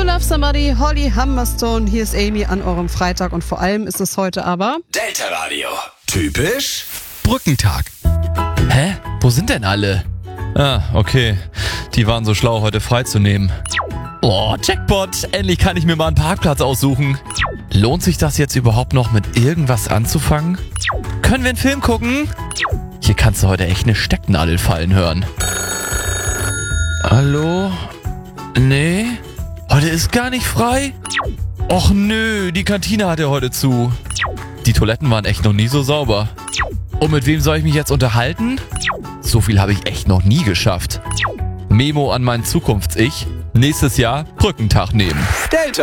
to Love Somebody, Holly Humberstone. Hier ist Amy an eurem Freitag und vor allem ist es heute aber Delta Radio. Typisch Brückentag. Hä? Wo sind denn alle? Ah, okay. Die waren so schlau, heute freizunehmen. Oh, Jackpot! Endlich kann ich mir mal einen Parkplatz aussuchen. Lohnt sich das jetzt überhaupt noch mit irgendwas anzufangen? Können wir einen Film gucken? Hier kannst du heute echt eine Stecknadel fallen hören. Hallo? Nee? Heute ist gar nicht frei? Och nö, die Kantine hat ja heute zu. Die Toiletten waren echt noch nie so sauber. Und mit wem soll ich mich jetzt unterhalten? So viel habe ich echt noch nie geschafft. Memo an mein Zukunfts-Ich. Nächstes Jahr Brückentag nehmen. Delta.